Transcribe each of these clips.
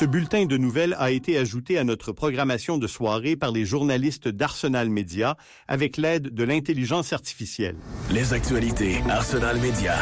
Ce bulletin de nouvelles a été ajouté à notre programmation de soirée par les journalistes d'Arsenal Média avec l'aide de l'intelligence artificielle. Les actualités Arsenal Média.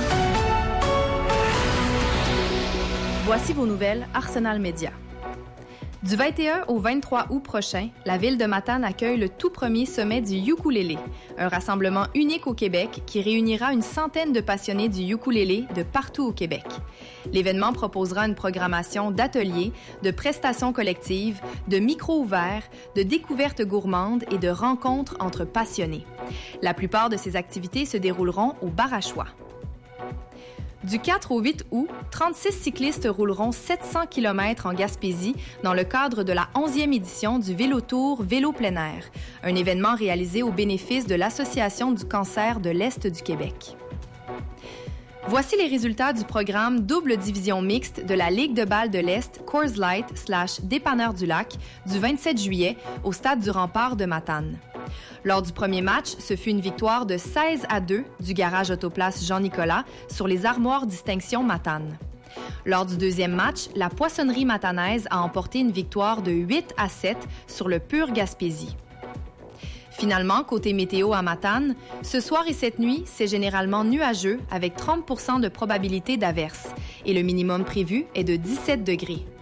Voici vos nouvelles Arsenal Média. Du 21 au 23 août prochain, la ville de Matane accueille le tout premier sommet du ukulélé, un rassemblement unique au Québec qui réunira une centaine de passionnés du ukulélé de partout au Québec. L'événement proposera une programmation d'ateliers, de prestations collectives, de micros ouverts, de découvertes gourmandes et de rencontres entre passionnés. La plupart de ces activités se dérouleront au bar à choix. Du 4 au 8 août, 36 cyclistes rouleront 700 km en Gaspésie dans le cadre de la 11e édition du Vélo-Tour Vélo plein air, un événement réalisé au bénéfice de l'Association du cancer de l'Est du Québec. Voici les résultats du programme double division mixte de la Ligue de balle de l'Est Coors Light / Dépanneur du Lac du 27 juillet au Stade du Rempart de Matane. Lors du premier match, ce fut une victoire de 16-2 du garage Autoplace Jean-Nicolas sur les Armoires Distinction Matane. Lors du deuxième match, la Poissonnerie matanaise a emporté une victoire de 8-7 sur le Pur Gaspésie. Finalement, côté météo à Matane, ce soir et cette nuit, c'est généralement nuageux avec 30% de probabilité d'averse et le minimum prévu est de 17 degrés.